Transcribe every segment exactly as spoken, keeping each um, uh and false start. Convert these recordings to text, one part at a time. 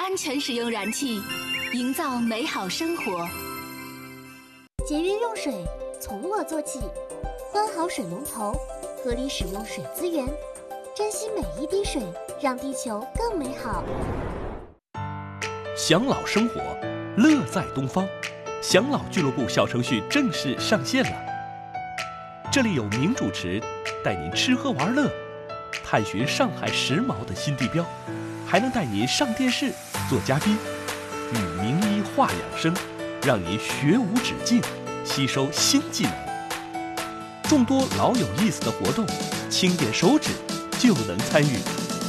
安全使用燃气，营造美好生活。 节约用水，从我做起，关好水龙头，合理使用水资源，珍惜每一滴水，让地球更美好。 享老生活，乐在东方。享老俱乐部小程序正式上线了，这里有名主持带您吃喝玩乐，探寻上海时髦的新地标，还能带您上电视做嘉宾，与名医话养生，让您学无止境，吸收新技能。众多老有意思的活动，轻点手指就能参与，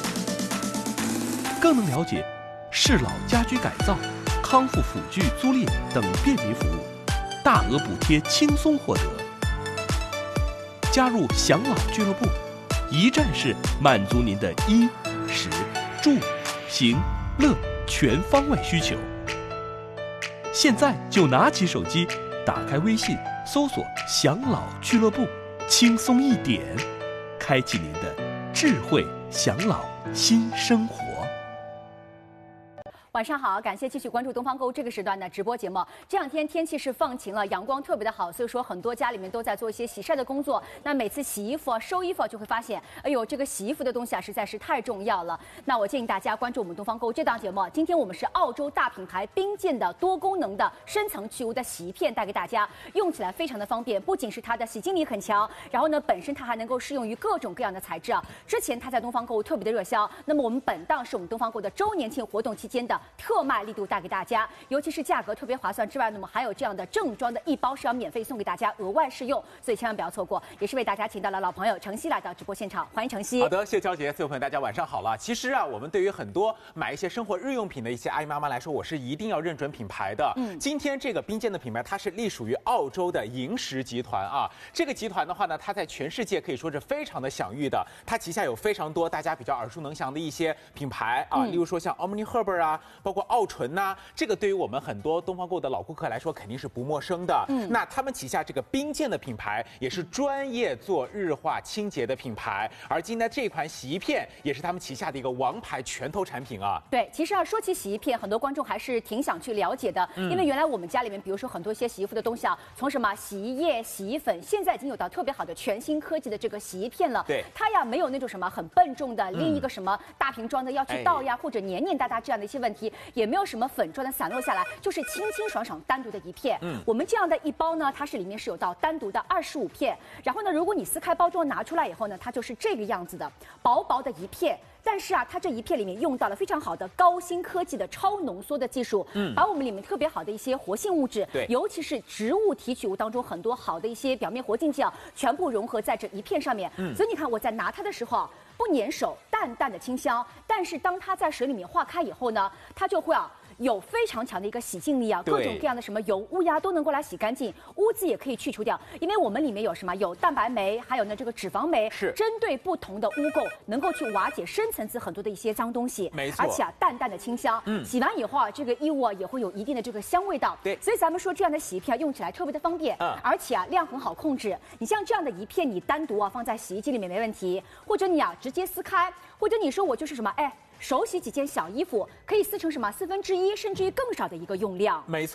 更能了解适老家居改造、康复辅具租赁等便民服务，大额补贴轻松获得。加入享老俱乐部，一站式满足您的衣食住行乐全方位需求。现在就拿起手机，打开微信，搜索享老俱乐部，轻松一点，开启您的智慧享老新生活。 晚上好，感谢继续关注东方购物这个时段的直播节目。这两天天气是放晴了，阳光特别的好，所以说很多家里面都在做一些洗晒的工作。那每次洗衣服啊、收衣服啊，就会发现，哎呦，这个洗衣服的东西啊，实在是太重要了。那我建议大家关注我们东方购物这档节目。今天我们是澳洲大品牌冰剑的多功能的深层去污的洗衣片带给大家，用起来非常的方便，不仅是它的洗净力很强，然后呢，本身它还能够适用于各种各样的材质啊。之前它在东方购物特别的热销，那么我们本档是我们东方购物的周年庆活动期间的特卖力度带给大家，尤其是价格特别划算之外，那么还有这样的正装的一包是要免费送给大家，额外试用，所以千万不要错过。也是为大家请到了老朋友程曦来到直播现场，欢迎程曦。 好的，谢谢娇姐，所有朋友大家晚上好了。其实啊，我们对于很多买一些生活日用品的一些阿姨妈妈来说，我是一定要认准品牌的。嗯，今天这个冰剑的品牌，它是隶属于澳洲的银石集团啊。这个集团的话呢，它在全世界可以说是非常的享誉的，它旗下有非常多大家比较耳熟能详的一些品牌啊，嗯、例如说像 Omni Herbert 啊，包括奥纯呐、啊。这个对于我们很多东方购物的老顾客来说，肯定是不陌生的。嗯，那他们旗下这个冰剑的品牌，也是专业做日化清洁的品牌。而今天这款洗衣片，也是他们旗下的一个王牌拳头产品啊。 对，其实啊，说起洗衣片，很多观众还是挺想去了解的，嗯、因为原来我们家里面，比如说很多一些洗衣服的东西啊，从什么洗衣液、洗衣粉，现在已经有到特别好的全新科技的这个洗衣片了。 对， 它呀没有那种什么很笨重的拎一个什么大瓶装的要去倒呀，哎、或者黏黏哒哒这样的一些问题，也没有什么粉状的散落下来，就是清清爽爽单独的一片。嗯，我们这样的一包呢，它是里面是有到单独的二十五片，然后呢，如果你撕开包装拿出来以后呢，它就是这个样子的，薄薄的一片。但是啊，它这一片里面用到了非常好的高新科技的超浓缩的技术，嗯，把我们里面特别好的一些活性物质， 对， 尤其是植物提取物当中很多好的一些表面活性剂啊，全部融合在这一片上面。嗯，所以你看我在拿它的时候啊，不粘手，淡淡的清香。但是当它在水里面化开以后呢，它就会啊。有非常强的一个洗净力啊，各种各样的什么油污呀都能够来洗干净，污渍也可以去除掉，因为我们里面有什么有蛋白酶，还有呢这个脂肪酶， 是针对不同的污垢，能够去瓦解深层次很多的一些脏东西， 没错， 而且啊淡淡的清香，嗯，洗完以后啊这个衣物啊也会有一定的这个香味道， 对， 所以咱们说这样的洗衣片、啊、用起来特别的方便，嗯，而且啊量很好控制，你像这样的一片你单独啊放在洗衣机里面没问题，或者你啊直接撕开，或者你说我就是什么哎。手洗几件小衣服，可以撕成什么四分之一，甚至于更少的一个用量。 没错。